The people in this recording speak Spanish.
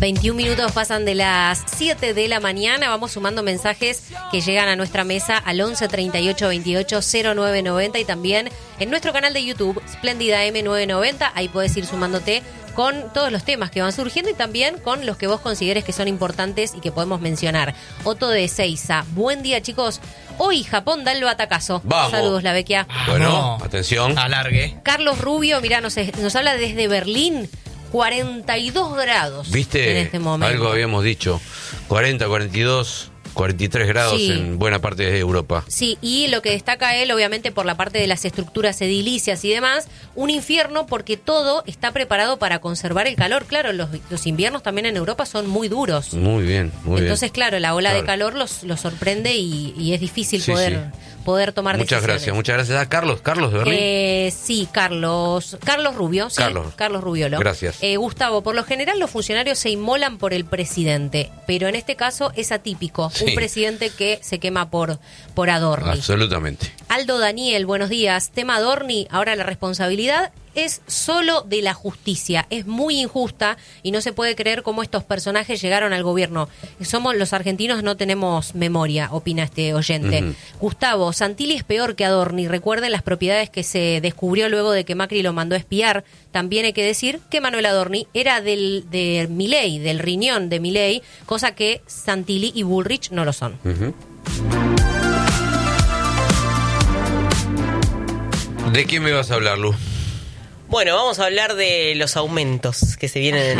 21 minutos pasan de las 7 de la mañana. Vamos sumando mensajes que llegan a nuestra mesa al 11 38 28 0990 y también en nuestro canal de YouTube, Splendida M990. Ahí puedes ir sumándote con todos los temas que van surgiendo y también con los que vos consideres que son importantes y que podemos mencionar. Otto de Seiza. Buen día, chicos. Hoy Japón da el batacazo. Vamos. Saludos, la Vecchia. Bueno, atención. Alargue. Carlos Rubio, mirá, nos habla desde Berlín. 42 grados. ¿Viste? En este momento. Algo habíamos dicho. 40, 42, 43 grados Sí. en buena parte de Europa. Sí, y lo que destaca él, obviamente, por la parte de las estructuras edilicias y demás, un infierno porque todo está preparado para conservar el calor. Claro, los inviernos también en Europa son muy duros. Muy bien, muy Entonces, bien. claro, la ola de Claro. calor los sorprende y es difícil Sí, poder tomar Muchas decisiones. gracias. Ah, Carlos de Berlín. Sí, Carlos Rubio. Sí, Carlos Rubiolo. Gracias. Gustavo, por lo general los funcionarios se inmolan por el presidente, pero en este caso es atípico. Sí. Un presidente que se quema por Adorni. Absolutamente. Aldo Daniel, buenos días. Tema Adorni, ahora la responsabilidad es solo de la justicia. Es muy injusta y no se puede creer cómo estos personajes llegaron al gobierno. Somos los argentinos, no tenemos memoria, opina este oyente. Ujú. Gustavo, Santilli es peor que Adorni. Recuerden las propiedades que se descubrió luego de que Macri lo mandó a espiar. También hay que decir que Manuel Adorni era de Milei, del riñón de Milei, cosa que Santilli y Bullrich no lo son. Ujú. ¿De qué me vas a hablar, Lu? Bueno, vamos a hablar de los aumentos que se vienen en